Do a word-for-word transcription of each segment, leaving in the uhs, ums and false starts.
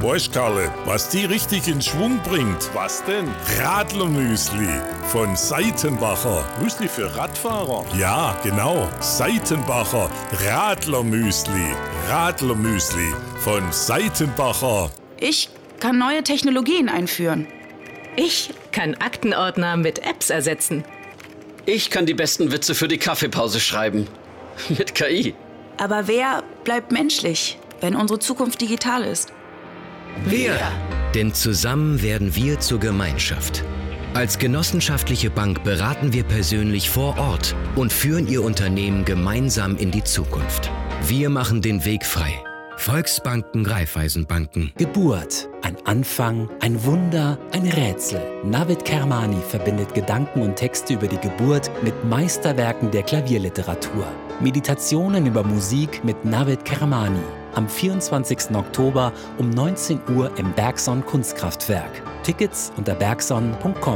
Weißt Karle, was die richtig in Schwung bringt? Was denn? Radlermüsli von Seitenbacher. Müsli für Radfahrer? Ja, genau. Seitenbacher Radlermüsli. Radlermüsli von Seitenbacher. Ich kann neue Technologien einführen. Ich kann Aktenordner mit Apps ersetzen. Ich kann die besten Witze für die Kaffeepause schreiben. Mit K I. Aber wer bleibt menschlich, wenn unsere Zukunft digital ist? Wir. Denn zusammen werden wir zur Gemeinschaft. Als genossenschaftliche Bank beraten wir persönlich vor Ort und führen Ihr Unternehmen gemeinsam in die Zukunft. Wir machen den Weg frei. Volksbanken, Raiffeisenbanken. Geburt. Ein Anfang, ein Wunder, ein Rätsel. Navid Kermani verbindet Gedanken und Texte über die Geburt mit Meisterwerken der Klavierliteratur. Meditationen über Musik mit Navid Kermani. Am vierundzwanzigsten Oktober um neunzehn Uhr im Bergson Kunstkraftwerk. Tickets unter bergson punkt com.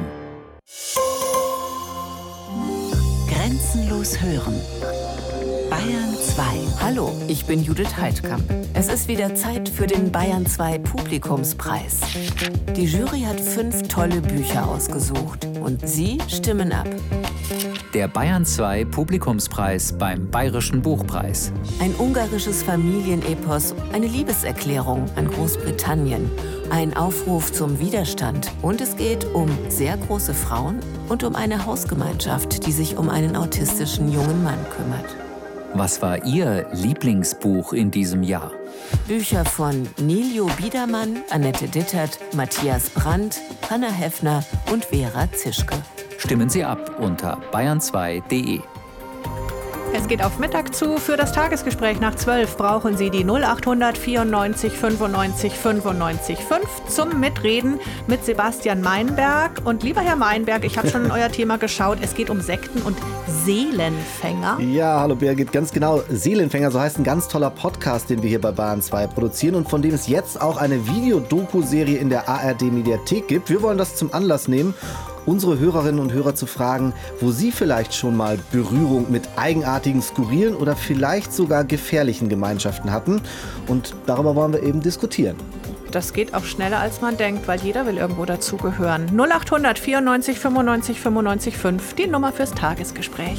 Grenzenlos hören. Bayern zwei. Hallo, ich bin Judith Heidkamp. Es ist wieder Zeit für den Bayern zwei Publikumspreis. Die Jury hat fünf tolle Bücher ausgesucht und Sie stimmen ab. Der Bayern zwei Publikumspreis beim Bayerischen Buchpreis. Ein ungarisches Familienepos, eine Liebeserklärung an Großbritannien, ein Aufruf zum Widerstand und es geht um sehr große Frauen und um eine Hausgemeinschaft, die sich um einen autistischen jungen Mann kümmert. Was war Ihr Lieblingsbuch in diesem Jahr? Bücher von Nilio Biedermann, Annette Dittert, Matthias Brandt, Hanna Heffner und Vera Zischke. Stimmen Sie ab unter bayern zwei punkt de. Es geht auf Mittag zu. Für das Tagesgespräch nach zwölf brauchen Sie die null achthundert vierundneunzig fünfundneunzig fünfundneunzig fünf zum Mitreden mit Sebastian Meinberg. Und lieber Herr Meinberg, ich habe schon in euer Thema geschaut. Es geht um Sekten und Seelenfänger. Ja, hallo Birgit, ganz genau. Seelenfänger, so heißt ein ganz toller Podcast, den wir hier bei Bayern zwei produzieren und von dem es jetzt auch eine Videodoku-Serie in der A R D-Mediathek gibt. Wir wollen das zum Anlass nehmen, unsere Hörerinnen und Hörer zu fragen, wo sie vielleicht schon mal Berührung mit eigenartigen, skurrilen oder vielleicht sogar gefährlichen Gemeinschaften hatten. Und darüber wollen wir eben diskutieren. Das geht auch schneller, als man denkt, weil jeder will irgendwo dazugehören. null achthundert vierundneunzig fünfundneunzig fünfundneunzig fünf, die Nummer fürs Tagesgespräch.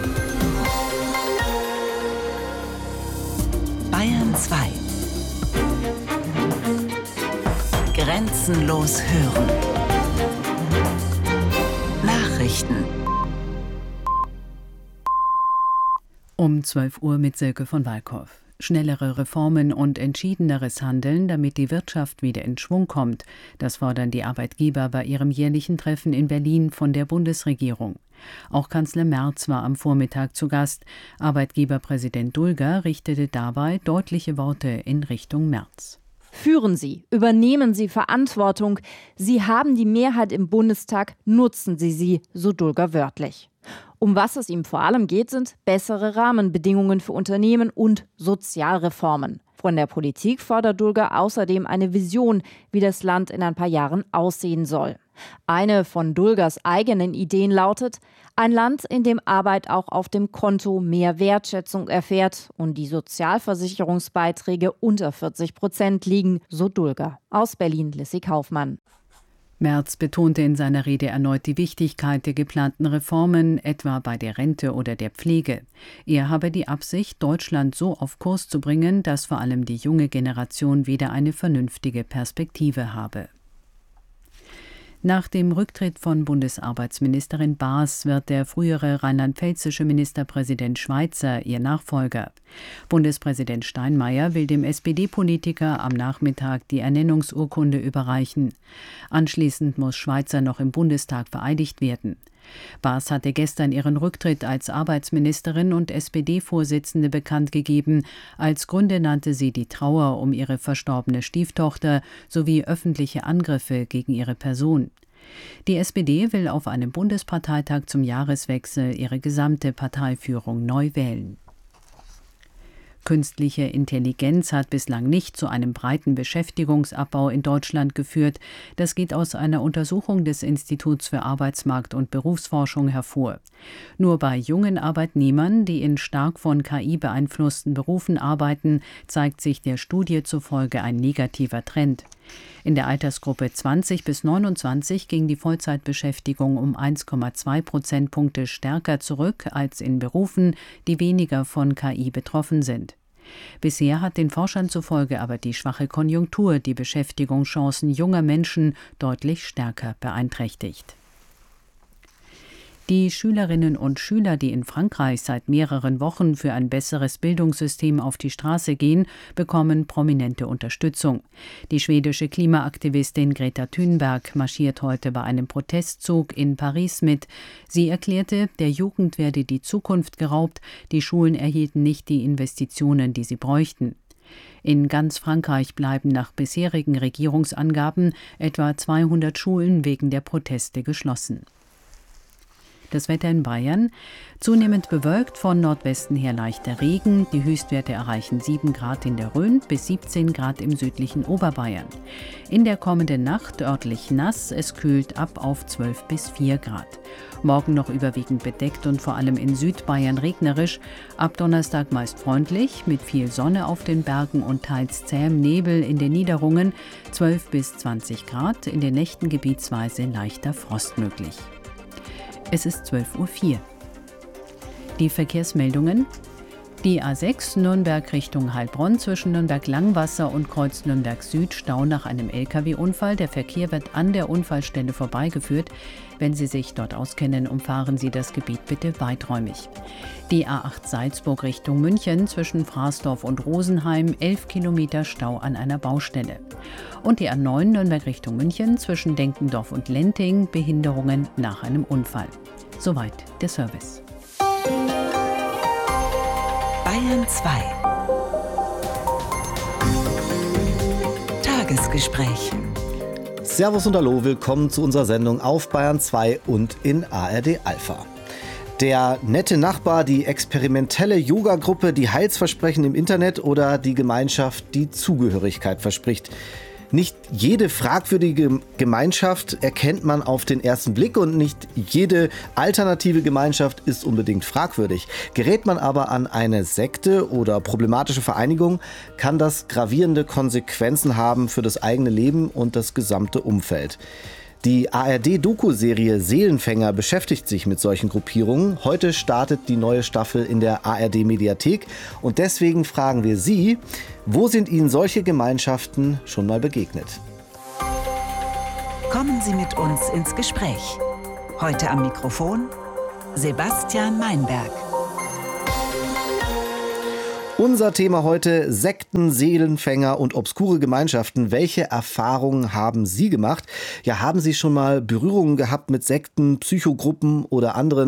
Bayern zwei. Grenzenlos hören. Nachrichten. Um zwölf Uhr mit Silke von Walkhoff. Schnellere Reformen und entschiedeneres Handeln, damit die Wirtschaft wieder in Schwung kommt. Das fordern die Arbeitgeber bei ihrem jährlichen Treffen in Berlin von der Bundesregierung. Auch Kanzler Merz war am Vormittag zu Gast. Arbeitgeberpräsident Dulger richtete dabei deutliche Worte in Richtung Merz. Führen Sie, übernehmen Sie Verantwortung. Sie haben die Mehrheit im Bundestag, nutzen Sie sie, so Dulger wörtlich. Um was es ihm vor allem geht, sind bessere Rahmenbedingungen für Unternehmen und Sozialreformen. Von der Politik fordert Dulger außerdem eine Vision, wie das Land in ein paar Jahren aussehen soll. Eine von Dulgers eigenen Ideen lautet: ein Land, in dem Arbeit auch auf dem Konto mehr Wertschätzung erfährt und die Sozialversicherungsbeiträge unter vierzig Prozent liegen, so Dulger. Aus Berlin, Lissy Kaufmann. Merz betonte in seiner Rede erneut die Wichtigkeit der geplanten Reformen, etwa bei der Rente oder der Pflege. Er habe die Absicht, Deutschland so auf Kurs zu bringen, dass vor allem die junge Generation wieder eine vernünftige Perspektive habe. Nach dem Rücktritt von Bundesarbeitsministerin Baas wird der frühere rheinland-pfälzische Ministerpräsident Schweizer ihr Nachfolger. Bundespräsident Steinmeier will dem S P D-Politiker am Nachmittag die Ernennungsurkunde überreichen. Anschließend muss Schweizer noch im Bundestag vereidigt werden. Baas hatte gestern ihren Rücktritt als Arbeitsministerin und S P D-Vorsitzende bekannt gegeben. Als Gründe nannte sie die Trauer um ihre verstorbene Stieftochter sowie öffentliche Angriffe gegen ihre Person. Die S P D will auf einem Bundesparteitag zum Jahreswechsel ihre gesamte Parteiführung neu wählen. Künstliche Intelligenz hat bislang nicht zu einem breiten Beschäftigungsabbau in Deutschland geführt. Das geht aus einer Untersuchung des Instituts für Arbeitsmarkt- und Berufsforschung hervor. Nur bei jungen Arbeitnehmern, die in stark von K I beeinflussten Berufen arbeiten, zeigt sich der Studie zufolge ein negativer Trend. In der Altersgruppe zwanzig bis neunundzwanzig ging die Vollzeitbeschäftigung um eins Komma zwei Prozentpunkte stärker zurück als in Berufen, die weniger von K I betroffen sind. Bisher hat den Forschern zufolge aber die schwache Konjunktur die Beschäftigungschancen junger Menschen deutlich stärker beeinträchtigt. Die Schülerinnen und Schüler, die in Frankreich seit mehreren Wochen für ein besseres Bildungssystem auf die Straße gehen, bekommen prominente Unterstützung. Die schwedische Klimaaktivistin Greta Thunberg marschiert heute bei einem Protestzug in Paris mit. Sie erklärte, der Jugend werde die Zukunft geraubt, die Schulen erhielten nicht die Investitionen, die sie bräuchten. In ganz Frankreich bleiben nach bisherigen Regierungsangaben etwa zweihundert Schulen wegen der Proteste geschlossen. Das Wetter in Bayern: zunehmend bewölkt, von Nordwesten her leichter Regen. Die Höchstwerte erreichen sieben Grad in der Rhön bis siebzehn Grad im südlichen Oberbayern. In der kommenden Nacht örtlich nass, es kühlt ab auf zwölf bis vier Grad. Morgen noch überwiegend bedeckt und vor allem in Südbayern regnerisch. Ab Donnerstag meist freundlich, mit viel Sonne auf den Bergen und teils zähem Nebel in den Niederungen. zwölf bis zwanzig Grad, in den Nächten gebietsweise leichter Frost möglich. Es ist zwölf Uhr vier. Die Verkehrsmeldungen: Die A sechs Nürnberg Richtung Heilbronn zwischen Nürnberg-Langwasser und Kreuz Nürnberg Süd Stau nach einem L K W-Unfall. Der Verkehr wird an der Unfallstelle vorbeigeführt. Wenn Sie sich dort auskennen, umfahren Sie das Gebiet bitte weiträumig. Die A acht Salzburg Richtung München zwischen Fraßdorf und Rosenheim, elf Kilometer Stau an einer Baustelle. Und die A neun Nürnberg Richtung München zwischen Denkendorf und Lenting, Behinderungen nach einem Unfall. Soweit der Service. Bayern zwei. Tagesgespräch. Servus und Hallo, willkommen zu unserer Sendung auf Bayern zwei und in A R D Alpha. Der nette Nachbar, die experimentelle Yoga-Gruppe, die Heilsversprechen im Internet oder die Gemeinschaft, die Zugehörigkeit verspricht. Nicht jede fragwürdige Gemeinschaft erkennt man auf den ersten Blick und nicht jede alternative Gemeinschaft ist unbedingt fragwürdig. Gerät man aber an eine Sekte oder problematische Vereinigung, kann das gravierende Konsequenzen haben für das eigene Leben und das gesamte Umfeld. Die A R D-Doku-Serie Seelenfänger beschäftigt sich mit solchen Gruppierungen. Heute startet die neue Staffel in der A R D-Mediathek und deswegen fragen wir Sie, wo sind Ihnen solche Gemeinschaften schon mal begegnet? Kommen Sie mit uns ins Gespräch. Heute am Mikrofon Sebastian Meinberg. Unser Thema heute: Sekten, Seelenfänger und obskure Gemeinschaften. Welche Erfahrungen haben Sie gemacht? Ja, haben Sie schon mal Berührungen gehabt mit Sekten, Psychogruppen oder anderen